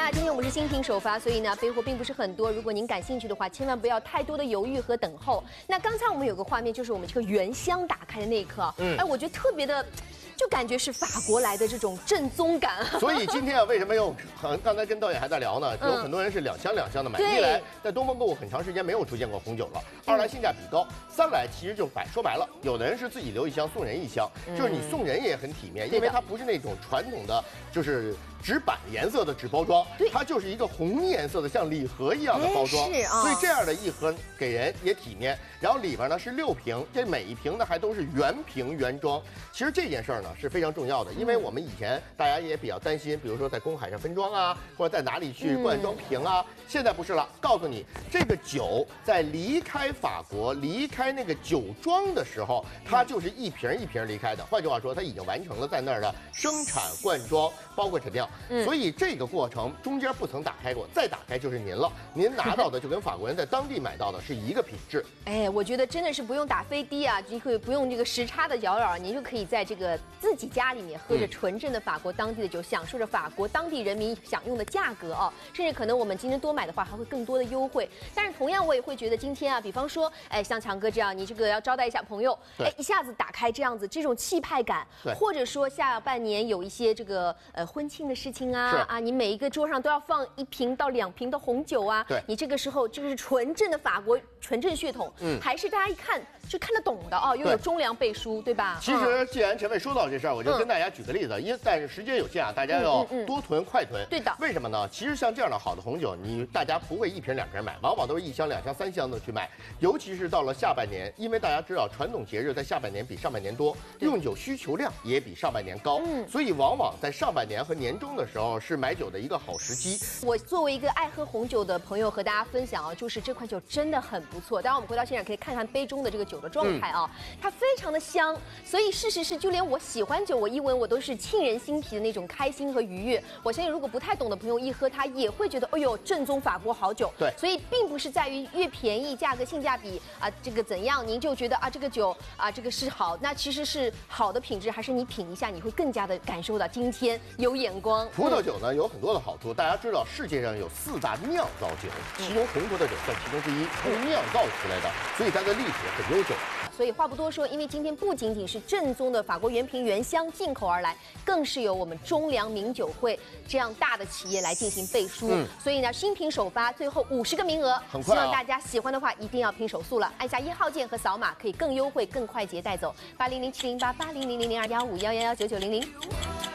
那今天我们是新品首发，所以呢备货并不是很多。如果您感兴趣的话，千万不要太多的犹豫和等候。那刚才我们有个画面，就是我们这个原箱打开的那一刻，哎，我觉得特别的。 就感觉是法国来的这种正宗感。 所以今天啊，为什么又刚才跟导演还在聊呢？有很多人是两箱的买。一来在东方购物很长时间没有出现过红酒了；二来性价比高；三来其实就说白了，有的人是自己留一箱送人一箱，就是你送人也很体面，因为它不是那种传统的就是纸板颜色的纸包装，它就是一个红颜色的像礼盒一样的包装，所以这样的一盒给人也体面。然后里边呢是6瓶，这每一瓶呢还都是原瓶原装。其实这件事儿呢。 是非常重要的，因为我们以前大家也比较担心，比如说在公海上分装啊，或者在哪里去灌装瓶啊，现在不是了。告诉你，这个酒在离开法国、离开那个酒庄的时候，它就是一瓶一瓶离开的。换句话说，它已经完成了在那儿的生产、灌装，包括陈酿。所以这个过程中间不曾打开过，再打开就是您了。您拿到的就跟法国人在当地买到的是一个品质。 哎，我觉得真的是不用打飞的啊，你可以不用这个时差的搅扰，您就可以在这个自己家里面喝着纯正的法国当地的酒，享受着法国当地人民享用的价格啊，甚至可能我们今天多买的话，还会更多的优惠。但是同样，我也会觉得今天啊，比方说，哎，像强哥这样，你这个要招待一下朋友，哎，一下子打开这样子，这种气派感，或者说下半年有一些这个婚庆的事情啊，你每一个桌上都要放1瓶到2瓶的红酒啊，你这个时候这个是纯正的法国纯正血统，还是大家一看就看得懂的啊，又有中粮背书，对吧？ 其实既然陈伟说到这事儿，我就跟大家举个例子，但是时间有限啊，大家要多囤快囤。 对的。 为什么呢？其实像这样的好的红酒，大家不会1瓶2瓶买，往往都是1箱2箱3箱的去买。尤其是到了下半年，因为大家知道传统节日在下半年比上半年多，用酒需求量也比上半年高，所以往往在上半年和年终的时候是买酒的一个好时机。 我作为一个爱喝红酒的朋友和大家分享啊，就是这款酒真的很不错。当然我们回到现场可以看看杯中的这个酒的状态啊，它非常的香，所以事实是就连我喜欢酒，我一闻我都是沁人心脾的那种开心和愉悦。我相信如果不太懂的朋友一喝它也会觉得，哎呦，正宗法国好酒。 对， 所以并不是在于越便宜价格性价比啊，这个怎样您就觉得啊这个酒啊这个是好，那其实是好的品质，还是你品一下你会更加的感受到今天有眼光。 葡萄酒呢有很多的好处，大家知道世界上有4大酿造酒，其中红葡萄酒算其中之一，它是酿造出来的，所以它的历史很悠久。 所以话不多说，因为今天不仅仅是正宗的法国原瓶原箱进口而来，更是由我们中粮名酒会这样大的企业来进行背书。所以呢，新品首发，最后50个名额， 很快希望大家喜欢的话一定要拼手速了，按下1号键和扫码可以更优惠、更快捷带走。800700880000215119900。